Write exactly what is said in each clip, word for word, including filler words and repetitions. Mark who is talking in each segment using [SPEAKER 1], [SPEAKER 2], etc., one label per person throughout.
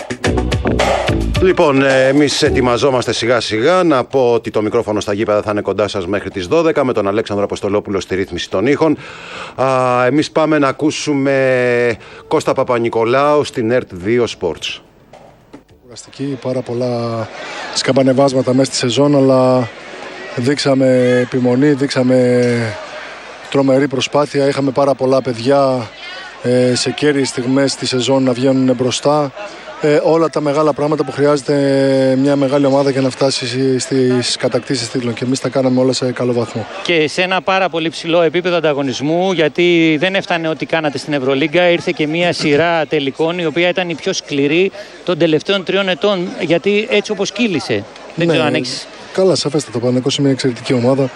[SPEAKER 1] Λοιπόν, εμείς ετοιμαζόμαστε σιγά σιγά. Να πω ότι το μικρόφωνο στα γήπεδα θα είναι κοντά σας μέχρι τις δώδεκα με τον Αλέξανδρο Αποστολόπουλο στη ρύθμιση των ήχων. Α, εμείς πάμε να ακούσουμε Κώστα Παπα-Νικολάου στην ΕΡΤ δύο Sports.
[SPEAKER 2] Κουραστική, πάρα πολλά σκαμπανεβάσματα μέσα στη σεζόν, αλλά δείξαμε επιμονή, δείξαμε τρομερή προσπάθεια. Είχαμε πάρα πολλά παιδιά ε, σε κέρδιες στιγμές τη σεζόν να βγαίνουν μπροστά. Ε, όλα τα μεγάλα πράγματα που χρειάζεται μια μεγάλη ομάδα για να φτάσει στις κατακτήσεις τίτλων, και εμείς τα κάναμε όλα σε καλό βαθμό.
[SPEAKER 3] Και σε ένα πάρα πολύ ψηλό επίπεδο ανταγωνισμού, γιατί δεν έφτανε ό,τι κάνατε στην Ευρωλίγκα, ήρθε και μια σειρά τελικών η οποία ήταν η πιο σκληρή των τελευταίων τριών ετών, γιατί έτσι όπως κύλησε. Δεν
[SPEAKER 2] ναι,
[SPEAKER 3] ξέρω αν έχεις...
[SPEAKER 2] Καλά, σαφέστατα. Το Παναθηναϊκός είναι μια εξαιρετική ομάδα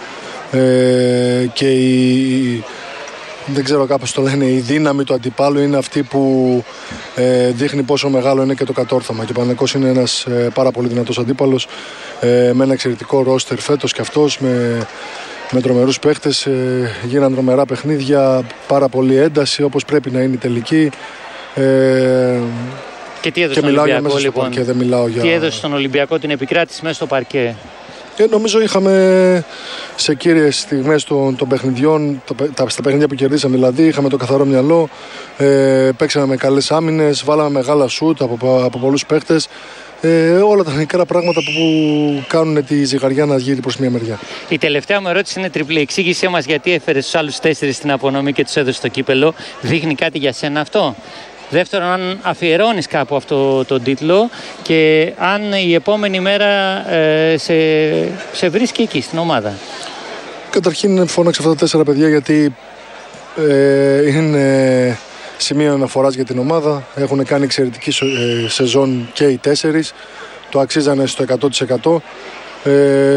[SPEAKER 2] ε, και η... δεν ξέρω, κάπως το λένε, η δύναμη του αντιπάλου είναι αυτή που ε, δείχνει πόσο μεγάλο είναι και το κατόρθωμα. Και ο Παναθηναϊκός είναι ένας ε, πάρα πολύ δυνατός αντίπαλος, ε, με ένα εξαιρετικό ρόστερ φέτος και αυτός, με, με τρομερούς παίχτες. Ε, γίναν τρομερά παιχνίδια, πάρα πολύ ένταση, όπως πρέπει να είναι η τελική. Ε,
[SPEAKER 3] και τι έδωσε στον Ολυμπιακό, λοιπόν,
[SPEAKER 2] παρκέ, δεν μιλάω για...
[SPEAKER 3] τι έδωσε στον Ολυμπιακό την επικράτηση μέσα στο παρκέ?
[SPEAKER 2] Ε, νομίζω είχαμε σε κύριες στιγμές των, των παιχνιδιών, τα, στα παιχνίδια που κερδίσαμε δηλαδή, είχαμε το καθαρό μυαλό, ε, παίξαμε με καλές άμυνες, βάλαμε μεγάλα σουτ από, από πολλούς παίχτες. Ε, όλα τα μικρά πράγματα που, που κάνουν τη ζυγαριά να γύρει προς μια μεριά.
[SPEAKER 3] Η τελευταία μου ερώτηση είναι τριπλή. Εξήγησέ μας γιατί έφερες τους άλλους τέσσερις στην απονομή και τους έδωσες στο κύπελο. Δείχνει κάτι για σένα αυτό? Δεύτερον, αν αφιερώνεις κάπου αυτό τον τίτλο και αν η επόμενη μέρα ε, σε, σε βρίσκει εκεί στην ομάδα.
[SPEAKER 2] Καταρχήν φώναξε αυτά τα τέσσερα παιδιά γιατί ε, είναι σημείο αναφοράς για την ομάδα. Έχουν κάνει εξαιρετική ε, σεζόν και οι τέσσερις. Το αξίζανε στο εκατό τοις εκατό. Ε,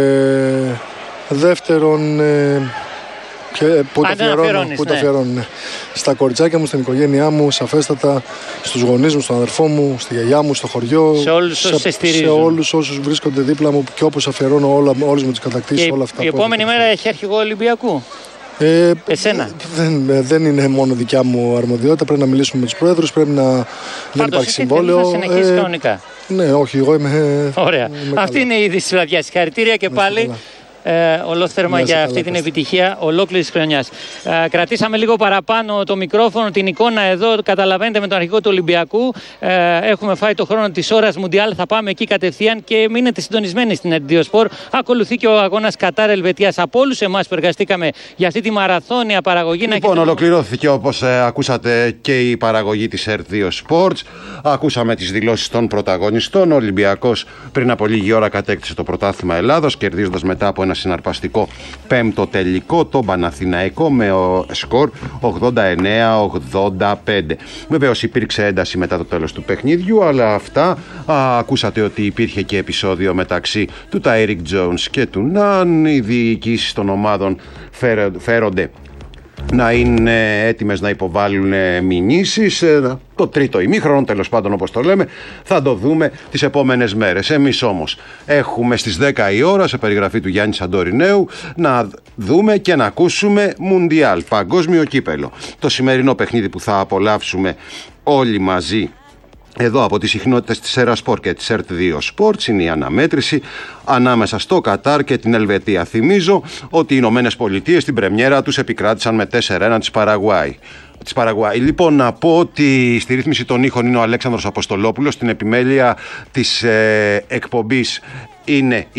[SPEAKER 2] δεύτερον... Ε, Και πού τα αφιερώνω, πού τα αφιερώνω, ναι. Στα κοριτσάκια μου, στην οικογένειά μου, σαφέστατα, στους γονείς μου, στον αδερφό μου, στη γιαγιά μου, στο χωριό.
[SPEAKER 3] Σε όλους όσους σε στηρίζουν.
[SPEAKER 2] Σε όλους όσους βρίσκονται δίπλα μου και όπως αφιερώνω όλα, όλες μου τις κατακτήσεις, όλα αυτά.
[SPEAKER 3] Η επόμενη μέρα έχει αρχηγό Ολυμπιακού.
[SPEAKER 2] Ε,
[SPEAKER 3] Εσένα.
[SPEAKER 2] Δεν, δεν είναι μόνο δικιά μου αρμοδιότητα. Πρέπει να μιλήσουμε με τους πρόεδρους. Πρέπει να. Πάντως, δεν υπάρχει συμβόλαιο.
[SPEAKER 3] Να συνεχίσει ε, κανονικά.
[SPEAKER 2] Ναι, όχι, εγώ είμαι.
[SPEAKER 3] Ωραία. Είμαι αυτή καλά. Είναι η είδηση της βραδιάς. Συγχαρητήρια και πάλι. Καλά. Ε, ολόθερμα για αυτή καλά, την επιτυχία ολόκληρης χρονιάς. Ε, κρατήσαμε λίγο παραπάνω το μικρόφωνο, την εικόνα εδώ. Καταλαβαίνετε, με τον αρχηγό του Ολυμπιακού ε, έχουμε φάει το χρόνο της ώρας Μουντιάλ. Θα πάμε εκεί κατευθείαν και μείνετε συντονισμένοι στην ΕΡΤ δύο Sport. Ακολουθεί και ο αγώνας Κατάρ Ελβετίας. Από όλους εμάς που εργαστήκαμε για αυτή τη μαραθώνια παραγωγή.
[SPEAKER 1] Λοιπόν, να ολοκληρώθηκε όπως ε, ακούσατε και η παραγωγή της ΕΡΤ δύο Sports. Ακούσαμε τις δηλώσεις των πρωταγωνιστών. Ο Ολυμπιακός πριν από λίγη ώρα κατέκτησε το πρωτάθλημα Ελλάδος, κερδίζοντας μετά από ένα συναρπαστικό πέμπτο τελικό το Παναθηναϊκό με ο σκορ ογδόντα εννέα ογδόντα πέντε. Βεβαίως υπήρξε ένταση μετά το τέλος του παιχνιδιού, αλλά αυτά α, ακούσατε ότι υπήρχε και επεισόδιο μεταξύ του Τάιρικ Τζόουνς και του Ναν. Οι διοικήσεις των ομάδων φέρονται να είναι έτοιμες να υποβάλουν μηνύσεις. Το τρίτο ημίχρονο, τέλος πάντων, όπως το λέμε, θα το δούμε τις επόμενες μέρες. Εμείς όμως έχουμε στις δέκα η ώρα, σε περιγραφή του Γιάννη Σαντορινέου, να δούμε και να ακούσουμε Μουντιάλ, παγκόσμιο κύπελο. Το σημερινό παιχνίδι που θα απολαύσουμε όλοι μαζί εδώ από τις συχνότητες της Erasport και της ΕΡΤ δύο Sports είναι η αναμέτρηση ανάμεσα στο Κατάρ και την Ελβετία. Θυμίζω ότι οι Ηνωμένες Πολιτείες στην πρεμιέρα τους επικράτησαν με τέσσερα ένα της Παραγουάη. Της Παραγουάη. Λοιπόν, να πω ότι στη ρύθμιση των ήχων είναι ο Αλέξανδρος Αποστολόπουλος, στην επιμέλεια της ε, εκπομπής είναι